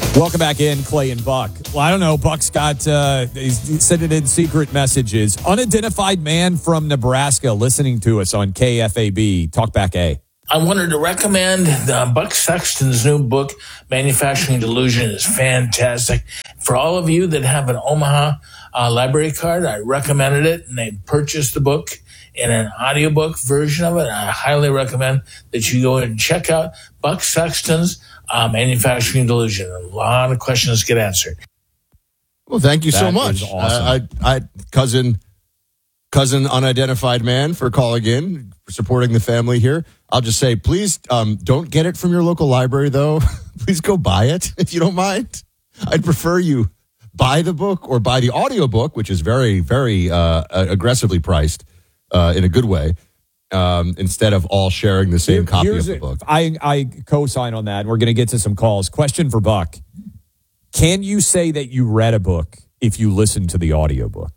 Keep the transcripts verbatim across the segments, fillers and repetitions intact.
Welcome back in, Clay and Buck. Well, I don't know. Buck's got, uh, he's sending in secret messages. Unidentified man from Nebraska listening to us on K F A B. Talkback A. I wanted to recommend uh, Buck Sexton's new book, Manufacturing Delusion, is fantastic. For all of you that have an Omaha uh, library card, I recommended it, and they purchased the book in an audiobook version of it. I highly recommend that you go and check out Buck Sexton's uh, Manufacturing Delusion. A lot of questions get answered. Well, thank you That so much. is awesome. Uh, I, I, cousin, cousin unidentified man for calling in, for supporting the family here. I'll just say, please um, don't get it from your local library, though. Please go buy it if you don't mind. I'd prefer you buy the book or buy the audiobook, which is very, very uh, aggressively priced uh, in a good way, um, instead of all sharing the same Here- copy of here's the a- book. I, I co-sign on that. We're going to get to some calls. Question for Buck. Can you say that you read a book if you listen to the audiobook?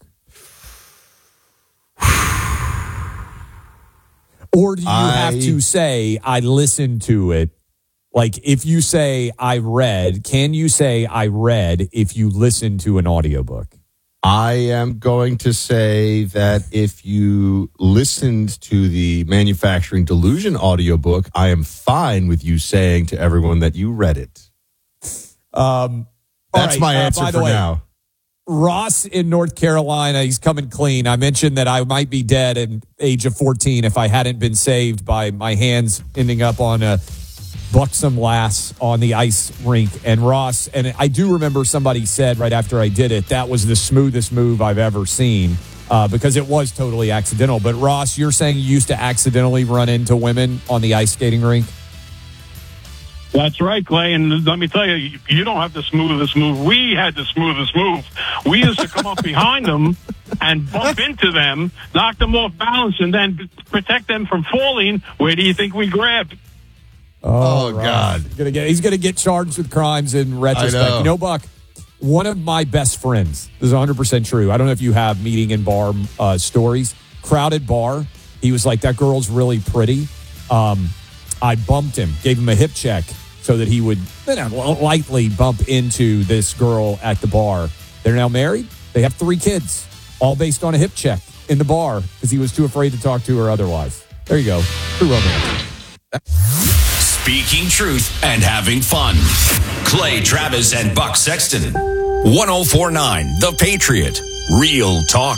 Or do you I- have to say, I listened to it? Like, if you say, I read, can you say, I read if you listen to an audiobook? I am going to say that if you listened to the Manufacturing Delusion audiobook, I am fine with you saying to everyone that you read it. Um, That's all right, my uh, answer by the for way, now. Ross in North Carolina, he's coming clean. I mentioned that I might be dead at age of fourteen if I hadn't been saved by my hands ending up on a buxom lass on the ice rink. And Ross, and I do remember somebody said right after I did it, that was the smoothest move I've ever seen uh, because it was totally accidental. But Ross, you're saying you used to accidentally run into women on the ice skating rink? That's right, Clay. And let me tell you, you don't have the smoothest move. We had the smoothest move. We used to come up behind them and bump into them, knock them off balance, and then protect them from falling. Where do you think we grabbed? Oh, Ross. God. Gonna get, he's going to get charged with crimes in retrospect. I know. You know, Buck, one of my best friends, this is one hundred percent true. I don't know if you have meeting and bar uh, stories. Crowded bar. He was like, that girl's really pretty. Um, I bumped him, gave him a hip check so that he would you know, lightly bump into this girl at the bar. They're now married. They have three kids, all based on a hip check in the bar because he was too afraid to talk to her otherwise. There you go. True romance. Speaking truth and having fun. Clay Travis and Buck Sexton. one oh four point nine The Patriot. Real talk.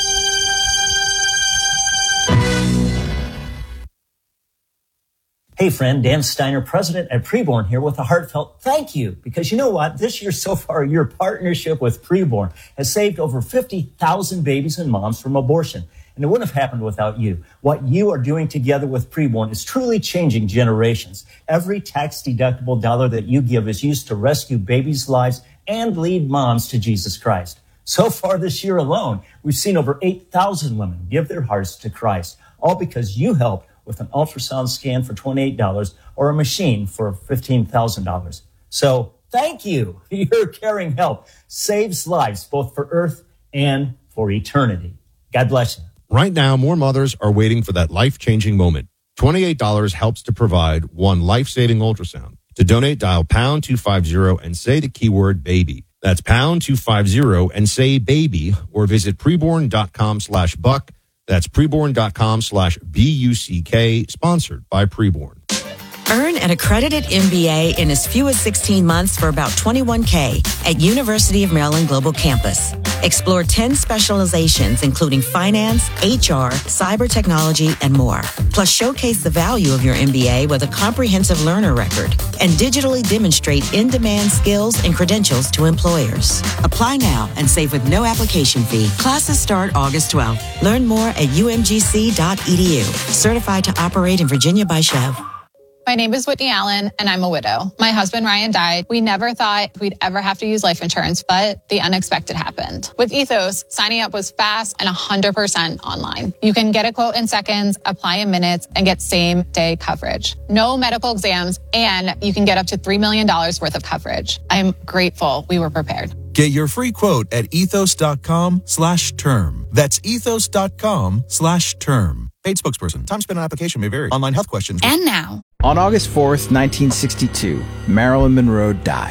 Hey friend, Dan Steiner, president at Preborn here with a heartfelt thank you. Because you know what? This year so far, your partnership with Preborn has saved over fifty thousand babies and moms from abortion. And it wouldn't have happened without you. What you are doing together with Preborn is truly changing generations. Every tax-deductible dollar that you give is used to rescue babies' lives and lead moms to Jesus Christ. So far this year alone, we've seen over eight thousand women give their hearts to Christ, all because you helped with an ultrasound scan for twenty-eight dollars or a machine for fifteen thousand dollars. So thank you. Your caring help saves lives both for earth and for eternity. God bless you. Right now, more mothers are waiting for that life-changing moment. twenty-eight dollars helps to provide one life-saving ultrasound. To donate, dial pound two fifty and say the keyword baby. That's pound two fifty and say baby, or visit preborn.com slash buck. That's preborn.com slash B-U-C-K, sponsored by Preborn. Earn an accredited M B A in as few as sixteen months for about twenty-one K at University of Maryland Global Campus. Explore ten specializations, including finance, H R, cyber technology, and more. Plus, showcase the value of your M B A with a comprehensive learner record and digitally demonstrate in-demand skills and credentials to employers. Apply now and save with no application fee. Classes start August twelfth. Learn more at U M G C dot E D U. Certified to operate in Virginia by Chev. My name is Whitney Allen, and I'm a widow. My husband, Ryan, died. We never thought we'd ever have to use life insurance, but the unexpected happened. With Ethos, signing up was fast and one hundred percent online. You can get a quote in seconds, apply in minutes, and get same-day coverage. No medical exams, and you can get up to three million dollars worth of coverage. I'm grateful we were prepared. Get your free quote at ethos.com slash term. That's ethos.com slash term. Paid spokesperson. Time spent on application may vary. Online health questions. And now, on August fourth, nineteen sixty-two, Marilyn Monroe died.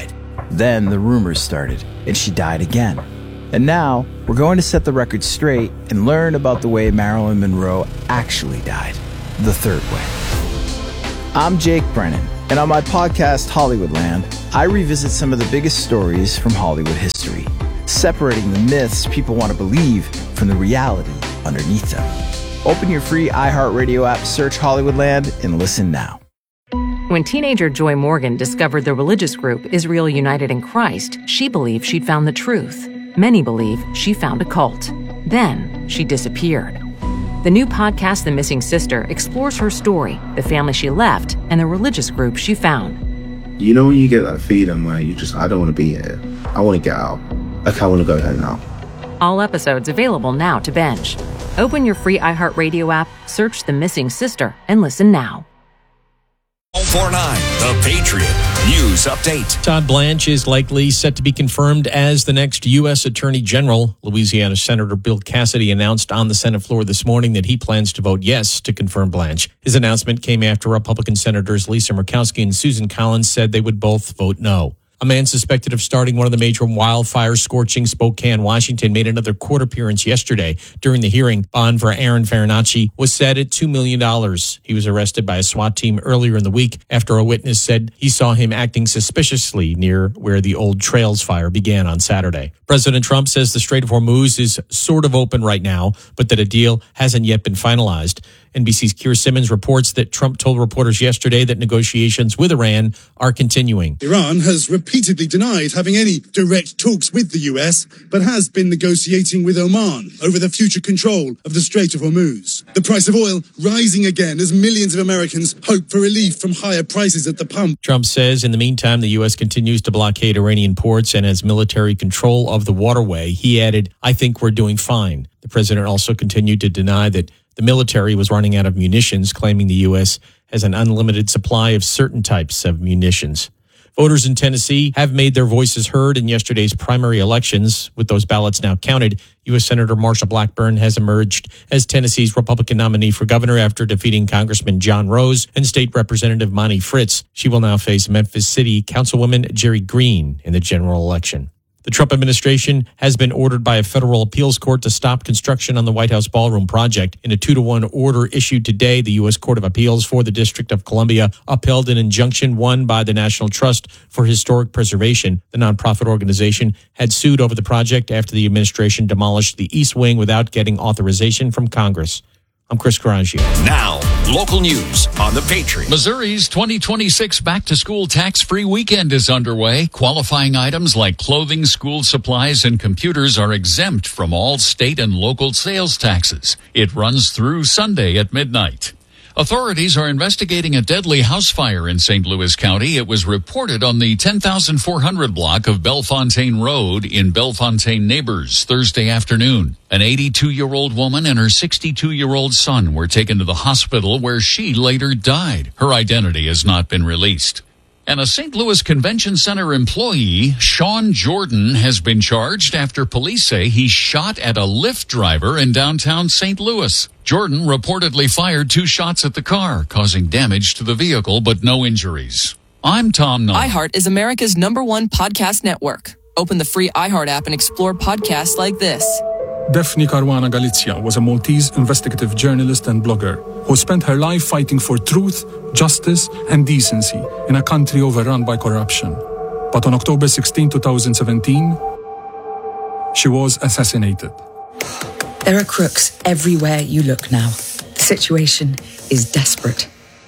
Then the rumors started, and she died again. And now, we're going to set the record straight and learn about the way Marilyn Monroe actually died, the third way. I'm Jake Brennan, and on my podcast, Hollywoodland, I revisit some of the biggest stories from Hollywood history, separating the myths people want to believe from the reality underneath them. Open your free iHeartRadio app, search Hollywoodland, and listen now. When teenager Joy Morgan discovered the religious group Israel United in Christ, she believed she'd found the truth. Many believe she found a cult. Then she disappeared. The new podcast, The Missing Sister, explores her story, the family she left, and the religious group she found. You know when you get that feeling where you just, I don't want to be here. I want to get out. Okay, I want to go there now. All episodes available now to binge. Open your free iHeartRadio app, search The Missing Sister, and listen now. oh four nine The Patriot News Update. Todd Blanche is likely set to be confirmed as the next U S Attorney General. Louisiana Senator Bill Cassidy announced on the Senate floor this morning that he plans to vote yes to confirm Blanche. His announcement came after Republican Senators Lisa Murkowski and Susan Collins said they would both vote no. A man suspected of starting one of the major wildfires scorching Spokane, Washington, made another court appearance yesterday. During the hearing, bond for Aaron Farinacci was set at two million dollars. He was arrested by a SWAT team earlier in the week after a witness said he saw him acting suspiciously near where the Old Trails fire began on Saturday. President Trump says the Strait of Hormuz is sort of open right now, but that a deal hasn't yet been finalized. N B C's Keir Simmons reports that Trump told reporters yesterday that negotiations with Iran are continuing. Iran has repeatedly denied having any direct talks with the U S, but has been negotiating with Oman over the future control of the Strait of Hormuz. The price of oil rising again as millions of Americans hope for relief from higher prices at the pump. Trump says in the meantime, the U S continues to blockade Iranian ports and has military control of the waterway. He added, I think we're doing fine. The president also continued to deny that the military was running out of munitions, claiming the U S has an unlimited supply of certain types of munitions. Voters in Tennessee have made their voices heard in yesterday's primary elections. With those ballots now counted, U S Senator Marsha Blackburn has emerged as Tennessee's Republican nominee for governor after defeating Congressman John Rose and State Representative Monty Fritz. She will now face Memphis City Councilwoman Jerry Green in the general election. The Trump administration has been ordered by a federal appeals court to stop construction on the White House ballroom project. In a two to one order issued today, the U S Court of Appeals for the District of Columbia upheld an injunction won by the National Trust for Historic Preservation. The nonprofit organization had sued over the project after the administration demolished the East Wing without getting authorization from Congress. I'm Chris Carragio. Now, local news on The Patriot. Missouri's twenty twenty-six back-to-school tax-free weekend is underway. Qualifying items like clothing, school supplies, and computers are exempt from all state and local sales taxes. It runs through Sunday at midnight. Authorities are investigating a deadly house fire in Saint Louis County. It was reported on the ten thousand four hundred block of Bellefontaine Road in Bellefontaine Neighbors Thursday afternoon. An eighty-two-year-old woman and her sixty-two-year-old son were taken to the hospital where she later died. Her identity has not been released. And a Saint Louis Convention Center employee, Sean Jordan, has been charged after police say he shot at a Lyft driver in downtown Saint Louis. Jordan reportedly fired two shots at the car, causing damage to the vehicle, but no injuries. I'm Tom Null. iHeart is America's number one podcast network. Open the free iHeart app and explore podcasts like this. Daphne Caruana Galizia was a Maltese investigative journalist and blogger who spent her life fighting for truth, justice, and decency in a country overrun by corruption. But on October sixteenth, twenty seventeen, she was assassinated. There are crooks everywhere you look now. The situation is desperate.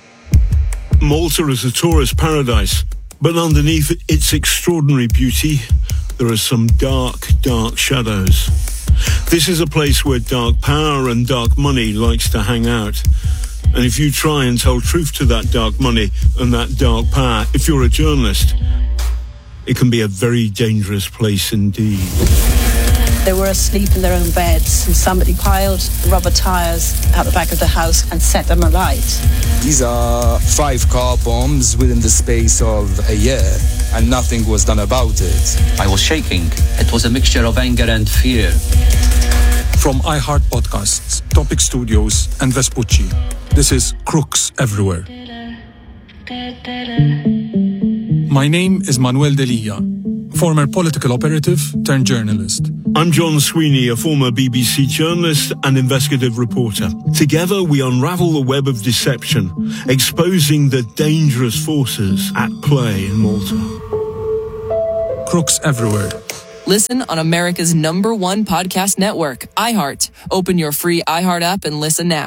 Malta is a tourist paradise, but underneath its extraordinary beauty, there are some dark, dark shadows. This is a place where dark power and dark money likes to hang out. And if you try and tell truth to that dark money and that dark power, if you're a journalist, it can be a very dangerous place indeed. They were asleep in their own beds and somebody piled rubber tires out the back of the house and set them alight. These are five car bombs within the space of a year, and nothing was done about it. I was shaking. It was a mixture of anger and fear. From iHeart Podcasts, Topic Studios, and Vespucci, this is Crooks Everywhere. My name is Manuel Delia, former political operative turned journalist. I'm John Sweeney, a former B B C journalist and investigative reporter. Together, we unravel the web of deception, exposing the dangerous forces at play in Malta. Crooks everywhere. Listen on America's number one podcast network, iHeart. Open your free iHeart app and listen now.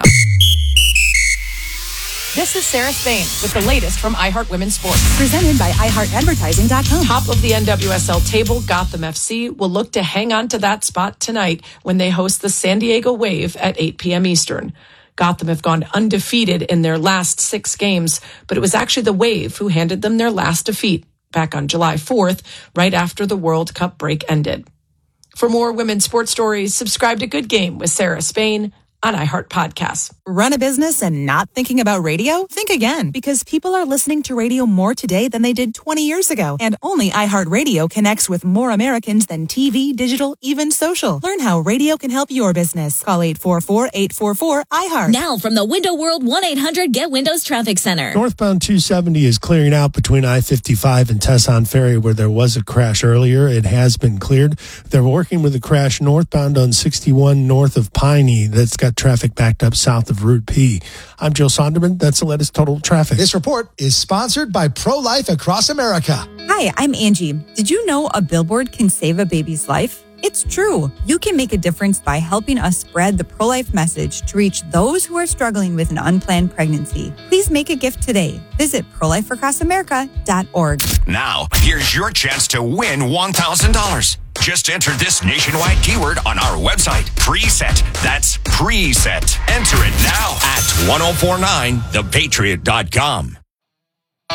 This is Sarah Spain with the latest from iHeart Women's Sports. Presented by i heart advertising dot com. Top of the N W S L table, Gotham F C will look to hang on to that spot tonight when they host the San Diego Wave at eight p.m. Eastern. Gotham have gone undefeated in their last six games, but it was actually the Wave who handed them their last defeat back on July fourth, right after the World Cup break ended. For more women's sports stories, subscribe to Good Game with Sarah Spain on iHeart Podcasts. Run a business and not thinking about radio? Think again, because people are listening to radio more today than they did twenty years ago. And only iHeartRadio connects with more Americans than T V, digital, even social. Learn how radio can help your business. Call eight four four, eight four four, iHeart. Now from the Window World one eight hundred Get Windows Traffic Center. Northbound two seventy is clearing out between I fifty-five and Tesson Ferry where there was a crash earlier. It has been cleared. They're working with a crash northbound on sixty-one north of Piney that's got traffic backed up south of Route P. I'm Joe Sonderman. That's the latest total traffic. This report is sponsored by Pro-Life Across America. Hi, I'm Angie. Did you know a billboard can save a baby's life? It's true. You can make a difference by helping us spread the pro-life message to reach those who are struggling with an unplanned pregnancy. Please make a gift today. Visit pro life across america dot org. Now, here's your chance to win one thousand dollars. Just enter this nationwide keyword on our website, Preset. That's Preset. Enter it now at ten forty-nine the patriot dot com.